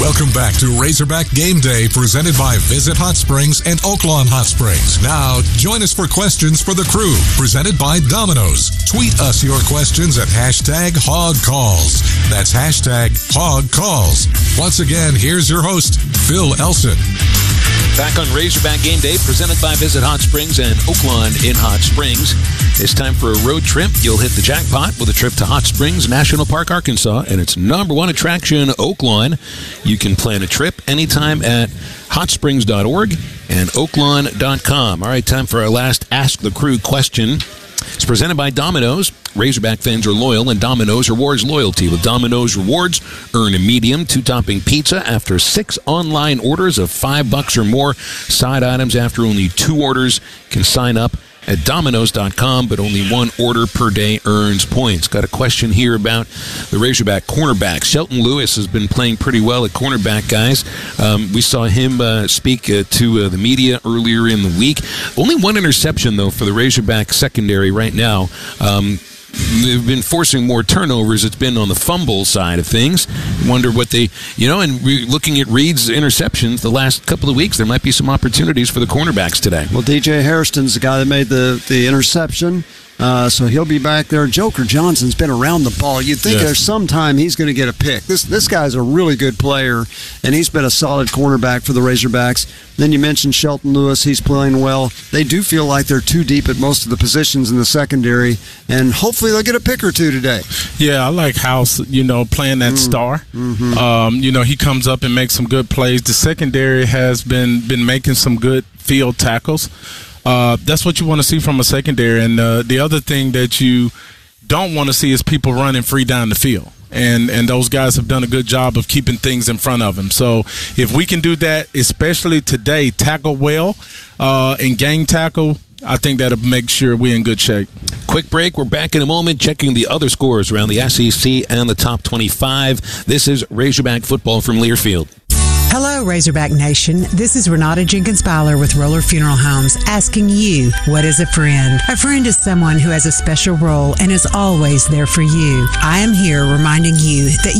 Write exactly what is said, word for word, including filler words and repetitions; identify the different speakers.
Speaker 1: Welcome back to Razorback Game Day, presented by Visit Hot Springs and Oaklawn Hot Springs. Now, join us for questions for the crew, presented by Domino's. Tweet us your questions at hashtag Hog Calls. That's hashtag Hog Calls. Once again, here's your host, Phil Elson.
Speaker 2: Back on Razorback Game Day, presented by Visit Hot Springs and Oaklawn in Hot Springs. It's time for a road trip. You'll hit the jackpot with a trip to Hot Springs National Park, Arkansas, and its number one attraction, Oaklawn. You can plan a trip anytime at hot springs dot org and oaklawn dot com. All right, time for our last Ask the Crew question. It's presented by Domino's. Razorback fans are loyal, and Domino's rewards loyalty. With Domino's Rewards, earn a medium two-topping pizza after six online orders of five bucks or more. Side items after only two orders. Can sign up at domino's dot com, but only one order per day earns points. Got a question here about the Razorback cornerback. Shelton Lewis has been playing pretty well at cornerback, guys. Um, we saw him uh, speak uh, to uh, the media earlier in the week. Only one interception, though, for the Razorback secondary right now. Um, They've been forcing more turnovers. It's been on the fumble side of things. Wonder what they, you know, and re- looking at Reed's interceptions the last couple of weeks, there might be some opportunities for the cornerbacks today.
Speaker 3: Well, D J Hairston's the guy that made the, the interception. Uh, so he'll be back there. Joker Johnson's been around the ball. You'd think yes. there's some time he's going to get a pick. This this guy's a really good player, and he's been a solid cornerback for the Razorbacks. Then you mentioned Shelton Lewis. He's playing well. They do feel like they're too deep at most of the positions in the secondary, and hopefully they'll get a pick or two today.
Speaker 4: Yeah, I like House, you know, playing that mm. star.
Speaker 3: Mm-hmm.
Speaker 4: Um, you know, he comes up and makes some good plays. The secondary has been, been making some good field tackles. Uh, that's what you want to see from a secondary. And uh, the other thing that you don't want to see is people running free down the field. And and those guys have done a good job of keeping things in front of them. So if we can do that, especially today, tackle well uh, and gang tackle, I think that'll make sure we're in good shape.
Speaker 2: Quick break. We're back in a moment checking the other scores around the S E C and the top twenty-five. This is Razorback football from Learfield.
Speaker 5: Hello, Razorback Nation. This is Renata Jenkins-Byler with Roller Funeral Homes asking you, what is a friend? A friend is someone who has a special role and is always there for you. I am here reminding you that